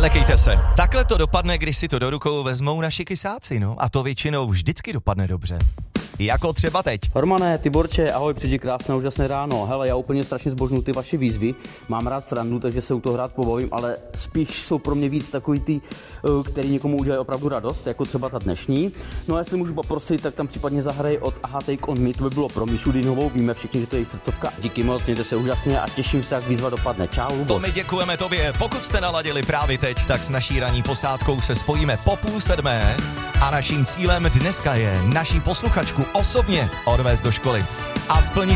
Nelekejte se. Takhle to dopadne, když si to do rukou vezmou naši kysáci, no. A to většinou vždycky dopadne dobře. Jako třeba teď. Hormane, Tiborče, ahoj, přijdi krásné úžasné ráno. Hele, já úplně strašně zbožňuji ty vaše výzvy. Mám rád srandu, takže se u toho rád pobavím, ale spíš jsou pro mě víc takový ty, který někomu udělají opravdu radost, jako třeba ta dnešní. No a jestli můžu poprosit, tak tam případně zahraj od Aha Take On Me, to by bylo pro Míšu Dýnovou. Víme všichni, že to je její srdcovka. Díky moc, mějte se úžasně a těším se, jak výzva dopadne. Čau, Luboš. To my děkujeme tobě. Pokud jste naladili právě teď, tak s naší ranní posádkou se spojíme po 6:30 a naším cílem dneska je naší posluchačku osobně odvést do školy a splnit